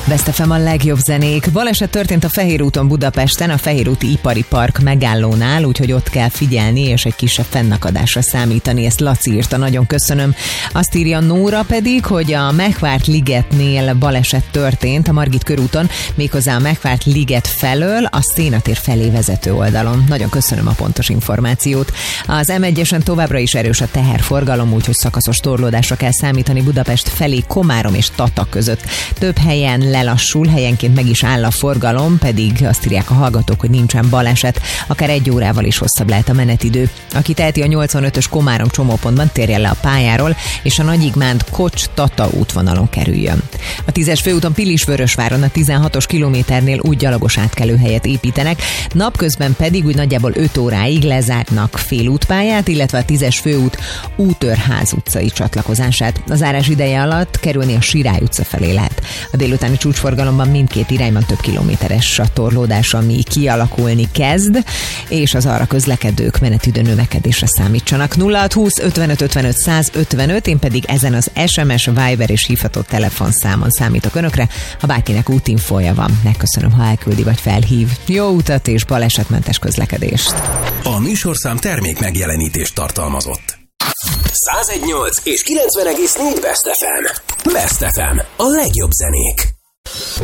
Best FM a legjobb zenék. Baleset történt a Fehér úton Budapesten, a Fehér úti Ipari Park megállónál, úgyhogy ott kell figyelni, és egy kisebb fennakadásra számítani. Ezt Laci írta, nagyon köszönöm. Azt írja Nóra pedig, hogy a Megvárt ligetnél baleset történt a Margit körúton, méghozzá a Megvárt liget felől, a Szénatér felé vezető oldalon. Nagyon köszönöm a pontos információt. Az M1-esen továbbra is erős a teherforgalom, úgyhogy szakaszos torlódásra kell számítani Budapest felé Komárom és Tata között. Több helyen lelassul, helyenként meg is áll a forgalom, pedig azt írják a hallgatók, hogy nincsen baleset, akár 1 órával is hosszabb lehet a menetidő. Aki teheti a 85-ös Komárom csomópontban, térjen le a pályáról, és a Nagyigmánd Kocs-Tata útvonalon kerüljön. A 10-es főúton Pilisvörösváron a 16-os kilométernél úgy gyalogos átkelőhelyet építenek, napközben pedig úgy nagyjából 5 óráig lezártnak félútpályát, illetve a 10-es főút Útörház utcai csatlakozását. Az zárás ideje alatt kerülni a Sirály utca felé lehet. A délutáni csúcsforgalomban mindkét irányban több kilométeres a torlódás, ami kialakulni kezd, és az arra közlekedők menetidő növekedésre számítsanak. 0620 55 55 155, én pedig ezen az SMS, Viber és hívható telefonszámon számítok önökre, ha bárkinek útinfója van. Megköszönöm, ha elküldi vagy felhív. Jó utat és balesetmentes közlekedést! A műsorszám termék megjelenítést tartalmazott. 101.8 és 90,4 Best FM. Best FM. A legjobb zenék.